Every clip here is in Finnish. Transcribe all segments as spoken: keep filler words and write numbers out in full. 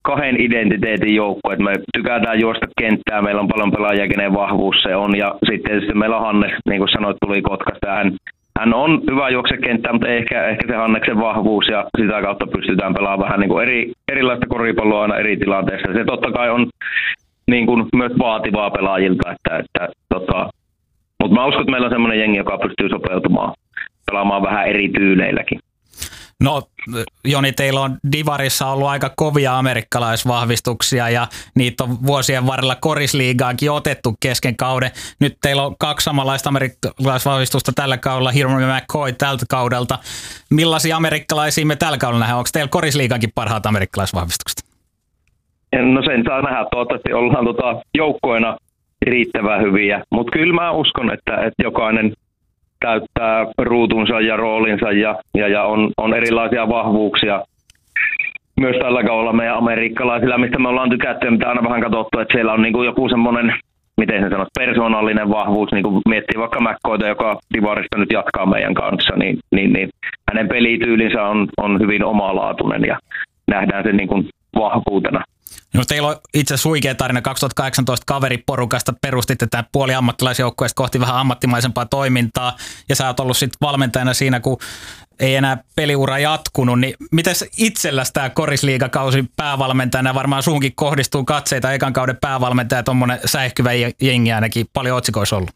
kahden identiteetin joukkue, että me tykätään juosta kenttää, meillä on paljon pelaajia, kenen vahvuus se on, ja sitten tietysti meillä on Hannes, niin kuin sanoit, tuli Kotkasta, ja hän, hän on hyvä juoksekenttä, mutta ehkä, ehkä se Hanneksen vahvuus, ja sitä kautta pystytään pelaamaan vähän niin kuin eri, erilaista koripalloa aina eri tilanteissa. Se totta kai on niin kuin myös vaativaa pelaajilta, että, että tota, mutta mä uskon, että meillä on semmoinen jengi, joka pystyy sopeutumaan, pelaamaan vähän eri tyyleilläkin. No Joni, teillä on Divarissa ollut aika kovia amerikkalaisvahvistuksia ja niitä on vuosien varrella korisliigaankin otettu kesken kauden. Nyt teillä on kaksi samanlaista amerikkalaisvahvistusta tällä kaudella, Hirmu ja McCoy tältä kaudelta. Millaisia amerikkalaisia me tällä kaudella nähdään? Onko teillä korisliigaankin parhaat amerikkalaisvahvistukset? No sen saa nähdä. Toivottavasti ollaan tota joukkoina riittävän hyviä, mutta kyllä mä uskon, että, että jokainen täyttää ruutunsa ja roolinsa ja, ja, ja on, on erilaisia vahvuuksia. Myös tällä kaudella meidän amerikkalaisilla, mistä me ollaan tykätty ja mitä aina vähän katsottu, että siellä on niin kuin joku semmoinen, miten se sanoo, persoonallinen vahvuus, niin kuin miettii vaikka McCoyta, joka Divarista nyt jatkaa meidän kanssa, niin, niin, niin hänen pelityylinsä on, on hyvin omalaatuinen ja nähdään sen niin kuin vahvuutena. No, teillä on itse asiassa huikea tarina. kaksituhattakahdeksantoista kaveriporukasta perustitte tämän puoliammattilaisjoukkueesta kohti vähän ammattimaisempaa toimintaa ja sä oot ollut sitten valmentajana siinä, kun ei enää peliura jatkunut. Niin mites itselläsi tämä korisliigakausi päävalmentajana? Varmaan suunkin kohdistuu katseita ekan kauden päävalmentaja, tuommoinen säihkyvä jengi ainakin paljon otsikoissa ollut.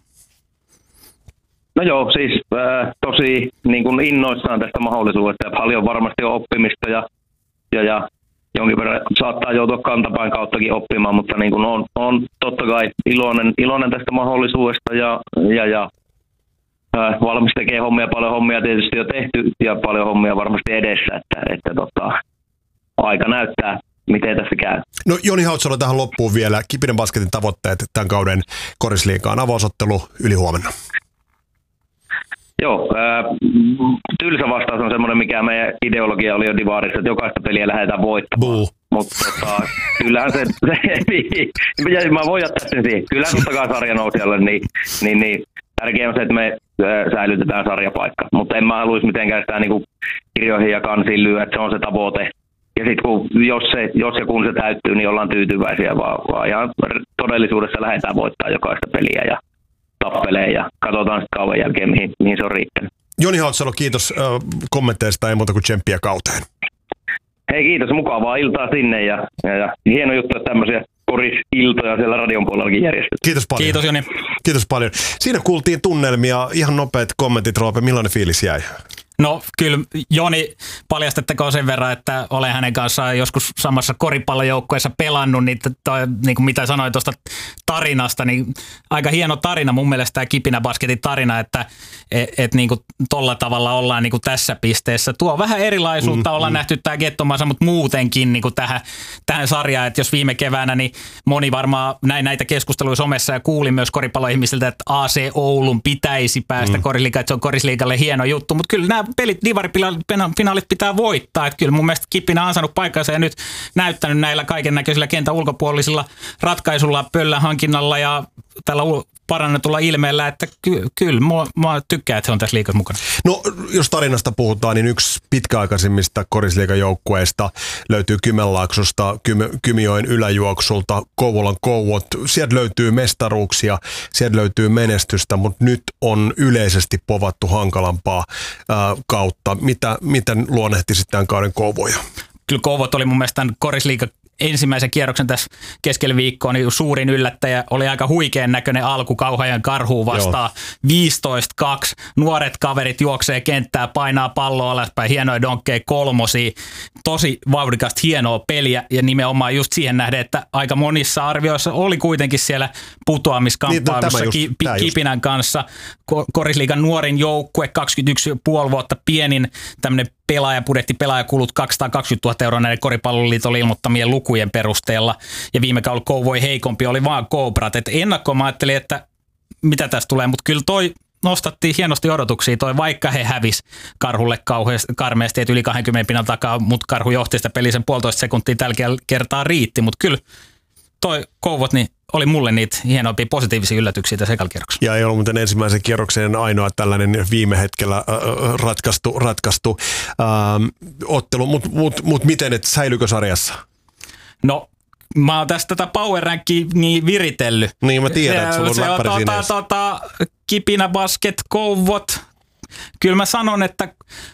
No joo, siis äh, tosi niin kuin innoissaan tästä mahdollisuudesta ja paljon varmasti on oppimista ja, ja, ja jonkin verran saattaa joutua kantapäin kauttakin oppimaan, mutta niin kuin on, on totta kai iloinen, iloinen tästä mahdollisuudesta ja, ja, ja ää, valmis tekee hommia, paljon hommia tietysti jo tehty ja paljon hommia varmasti edessä, että, että tota, aika näyttää, miten tässä käy. No Joni Hautsalo tähän loppuun vielä. Kipinen Basketin tavoitteet tämän kauden korisliigaan avausottelu ylihuomenna. Joo, ää, tylsä vastaus on semmoinen, mikä meidän ideologia oli jo Divarissa, että jokaista peliä lähdetään voittamaan. Mutta tota, kyllähän se, se mä voin jättää sen siihen, kyllähän totta kai sarjanousijalle, niin, niin, niin tärkeää on se, että me ää, säilytetään sarjapaikka. Mutta en mä haluaisi mitenkään sitä niin kuin kirjoihin ja kansiin lyö, että se on se tavoite. Ja sitten jos, se, jos ja kun se täyttyy, niin ollaan tyytyväisiä, vaan, vaan ihan todellisuudessa lähdetään voittaa jokaista peliä ja tappelee ja katsotaan sitten kauan jälkeen, mihin, mihin se on riittänyt. Joni Hautsalo, kiitos äh, kommenteista, ei muuta kuin tsemppiä kauteen. Hei, kiitos, mukavaa iltaa sinne ja, ja, ja hieno juttu, että tämmöisiä korisiltoja siellä radion puolellakin järjestetään. Kiitos paljon. Kiitos Joni. Kiitos paljon. Siinä kuultiin tunnelmia, ihan nopeat kommentit, Roope, millainen fiilis jäi? No kyllä Joni, paljastettakoon sen verran, että olen hänen kanssaan joskus samassa koripallojoukkueessa pelannut, niin, toi, niin kuin mitä sanoin tuosta tarinasta, niin aika hieno tarina mun mielestä tämä Kipinä Basketin tarina, että et, et niin kuin tolla tavalla ollaan niin kuin tässä pisteessä. Tuo vähän erilaisuutta, mm, ollaan mm. nähty tämä Gettomassa, mutta muutenkin niin kuin tähän, tähän sarjaan, että jos viime keväänä, niin moni varmaan näin näitä keskusteluja somessa ja kuuli myös koripalloihmisiltä, että A C Oulun pitäisi päästä mm. korisliigaan, että se on korisliigalle hieno juttu, mutta kyllä nämä pelit, divarifinaalit pitää voittaa. Että kyllä mun mielestä Kipinä on saanut paikkansa ja nyt näyttänyt näillä kaiken näköisillä kentän ulkopuolisilla ratkaisulla, pöllän hankinnalla ja tällä parannetulla ilmeellä, että ky- kyllä mä, mä tykkään, että se on tässä liigassa mukana. No jos tarinasta puhutaan, niin yksi pitkäaikaisimmista korisliigan joukkueista löytyy Kymenlaaksosta, Kymi- Kymijoen yläjuoksulta, Kouvolan Kouvot. Sieltä löytyy mestaruuksia, sieltä löytyy menestystä, mutta nyt on yleisesti povattu hankalampaa ää, kautta. Mitä, miten luonnehtisit tämän kauden Kouvoja? Kyllä Kouvot oli mun mielestä tämän korisliigan ensimmäisen kierroksen tässä keskellä viikkoa, niin suurin yllättäjä oli aika huikean näköinen alku Kauhajan Karhuun vastaan. viisitoista kaksi. Nuoret kaverit juoksee kenttää, painaa palloa alaspäin, hienoja donkkeja, kolmosia. Tosi vauhdikasta, hienoa peliä ja nimenomaan just siihen nähden, että aika monissa arvioissa oli kuitenkin siellä putoamiskamppailussa niin, no, ki- Kipinän kanssa. Korisliigan nuorin joukkue, kaksikymmentäyksi pilkku viisi vuotta pienin tämmöinen pelaajapudjetti, pelaajakulut kaksisataakaksikymmentätuhatta euroa näiden koripalloliiton ilmoittamien lukujen perusteella. Ja viime kaudella Kouvoi heikompi oli vaan Cobrat. Et ennakkoon mä ajattelin, että mitä tästä tulee, mutta kyllä toi nostattiin hienosti odotuksia toi, vaikka he hävis Karhulle kauheasti, karmeasti, että yli kaksikymmentä pinnan takaa, mutta Karhu johti sitä peliä sen puolitoista sekuntia tällä kertaa riitti, mutta kyllä toi Kouvot niin oli mulle niitä hienompia positiivisia yllätyksiä tässä ekalla kierroksella. Ja ei ollut muuten ensimmäisen kierroksen ainoa tällainen viime hetkellä äh, ratkaistu, ratkaistu äh, ottelu, mutta mut, mut miten, että säilyykö sarjassa? No, mä oon tästä tätä power rankia niin viritellyt. Niin mä tiedän, että sulla on läppäri tota, siinä. tota, Kipinä, Basket, Kouvot. Kyllä mä sanon, että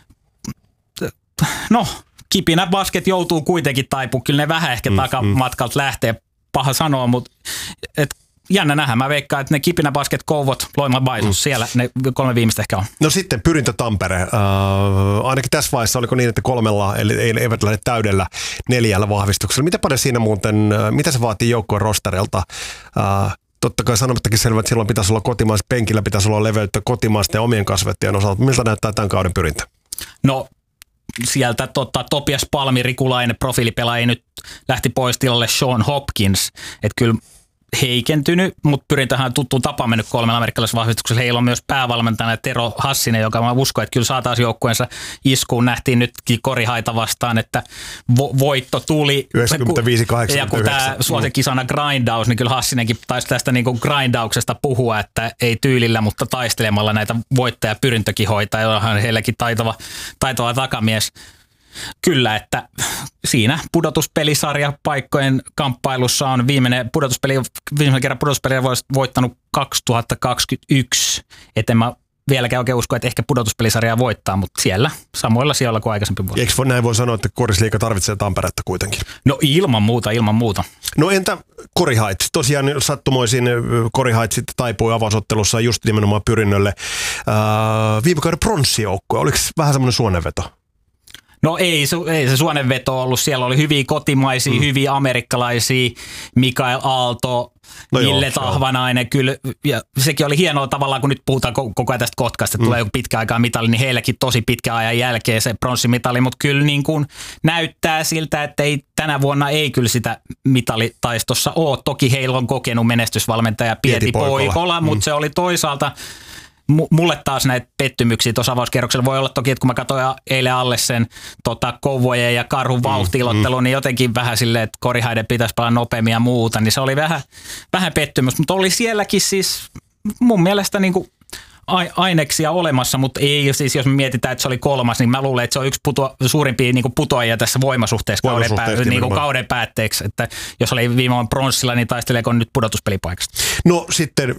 no, Kipinä, Basket joutuu kuitenkin taipumaan. Kyllä ne vähän ehkä mm, takamatkalta mm. lähtee, paha sanoa, mutta et, jännä nähdä. Mä veikkaan, että ne Kipinä, Basket, Kouvot, Loima, Baisus, mm. siellä ne kolme viimeistä ehkä on. No sitten Pyrintö, Tampere. Äh, ainakin tässä vaiheessa oliko niin, että kolmella, eli eivät lähde täydellä neljällä vahvistuksella. Mitä paljon siinä muuten, mitä se vaatii joukkueen rosterilta? Äh, totta kai sanomattakin selvä, että silloin pitäisi olla kotimaista penkillä, pitäisi olla leveyttä kotimaista ja omien kasvettien osalta. Miltä näyttää tämän kauden Pyrintö? No sieltä tota, Topias Palmi, Rikulainen, profiilipelaaja nyt lähti pois tilalle Sean Hopkins. Että kyllä heikentynyt, mutta Pyrintöhän tuttuun tapaan mennyt kolmella amerikkalaisella vahvistuksella. Heillä on myös päävalmentajana Tero Hassinen, joka mä uskon, että kyllä saataisiin joukkueensa iskuun. Nähtiin nytkin Korihaita vastaan, että vo- voitto tuli. yhdeksänkymmentäviisi kahdeksankymmentäyhdeksän. Ja kun tämä suosikkisana grindaus, niin kyllä Hassinenkin taisi tästä niin kuin grindauksesta puhua, että ei tyylillä, mutta taistelemalla näitä voittajia Pyrintökin hoitaa, jollahan heilläkin taitava, taitava takamies. Kyllä, että siinä pudotuspelisarja paikkojen kamppailussa on viimeinen pudotuspeli, viimeisen kerran pudotuspeliä voittanut kaksituhattakaksikymmentäyksi. Et en mä vieläkään oikein usko, että ehkä pudotuspelisarjaa voittaa, mutta siellä samoilla sijoilla kuin aikaisempi vuosi. Eikö näin voi sanoa, että Korisliiga tarvitsee Tamperetta kuitenkin? No ilman muuta, ilman muuta. No entä Korihaits? Tosiaan sattumoisin Korihaits sitten taipui avausottelussa just nimenomaan Pyrinnölle. Äh, viime kauden pronssijoukkue, oliko vähän semmoinen suonenveto? No ei, ei se suonenveto ollut. Siellä oli hyviä kotimaisia, mm. hyviä amerikkalaisia, Mikael Aalto, no Ville Tahvanainen. Kyllä, ja sekin oli hienoa tavallaan, kun nyt puhutaan koko ajan tästä Kotkasta, että mm. tulee joku pitkä aikaa mitali, niin heillekin tosi pitkä ajan jälkeen se pronssimitali, mutta kyllä niin kuin näyttää siltä, että ei, tänä vuonna ei kyllä sitä mitalitaistossa ole. Toki heillä on kokenut menestysvalmentaja Pieti Poikola, mm. mutta se oli toisaalta mulle taas näitä pettymyksiä tuossa avauskierroksella voi olla toki, että kun mä katsoin eilen alle sen tota, Kouvojen ja Karhun vauhti-ilottelun, mm, mm. niin jotenkin vähän silleen, että Korihaiden pitäisi pelaa nopeammin ja muuta, niin se oli vähän, vähän pettymys. Mutta oli sielläkin siis mun mielestä niinku aineksia olemassa, mutta ei siis, jos me mietitään, että se oli kolmas, niin mä luulen, että se on yksi puto, suurimpia niin kuin putoajia tässä voimasuhteessa kauden, pää, niin kuin kauden päätteeksi. Että jos oli viime vuonna pronssilla, niin taisteleeko nyt pudotuspelipaikasta? No sitten,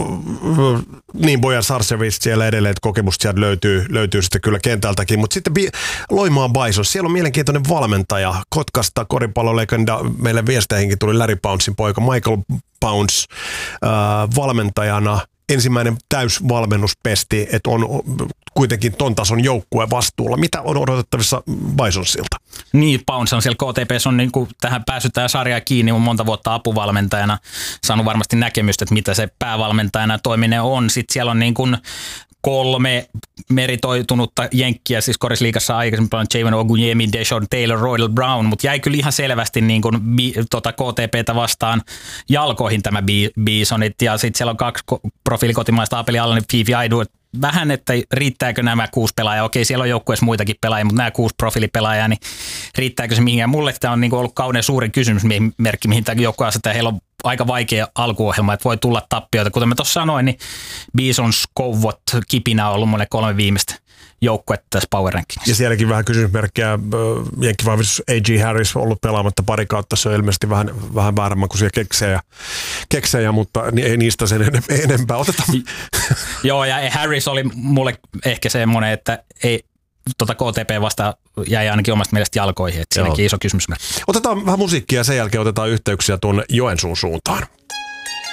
niin Bojan Sarcevic siellä edelleen, että kokemusta sieltä löytyy, löytyy sitten kyllä kentältäkin, mutta sitten Loimaan Baisos, siellä on mielenkiintoinen valmentaja, Kotkasta koripallolegenda, meille viesteihinkin tuli Larry Poundsin poika, Michael Pounds äh, valmentajana. Ensimmäinen täysvalmennuspesti, että on kuitenkin ton tason joukkue vastuulla. Mitä on odotettavissa Bisonsilta? Niin, Pounds on siellä K T P:ssä on niin kuin tähän päässyt tähän sarjaan kiinni, on monta vuotta apuvalmentajana saanut varmasti näkemystä, että mitä se päävalmentajana toiminen on. Sitten siellä on niin kuin kolme meritoitunutta jenkkiä, siis Korisliigassa aikaisemmin paljon Javon Ogunyemi, Deshaun Taylor, Roydell Brown, mutta jäi kyllä ihan selvästi niin kuin bi, tota K T P:tä vastaan jalkoihin tämä Bisonit, ja sitten siellä on kaksi profiilikotimaista Apeli Allan ja Fifi Aidu, vähän, että riittääkö nämä kuusi pelaajaa. Okei, siellä on joukkueessa muitakin pelaajia, mutta nämä kuusi profiilipelaajaa, niin riittääkö se mihinkään? Mulle tämä on niin kuin ollut kauden suurin kysymysmerkki, mihin tämä joukkue asettaa. Heillä on aika vaikea alkuohjelma, että voi tulla tappioita. Kuten mä tuossa sanoin, niin Bisons, Kouvot, Kipinä on ollut mulle kolme viimeistä joukkuetta tässä Power Rankingissa. Ja sielläkin vähän kysymysmerkkiä. Jenkkivahvistus A J Harris on ollut pelaamatta pari kautta. Se on ilmeisesti vähän, vähän vääremmän kuin siellä keksejä, keksejä, mutta ei niistä sen enempää. Otetaan. Joo, ja Harris oli mulle ehkä semmoinen, että ei tota K T P vastaan jäi ainakin omasta mielestä jalkoihin. Että siinäkin iso kysymysmerkki. Otetaan vähän musiikkia ja sen jälkeen otetaan yhteyksiä tuonne Joensuun suuntaan.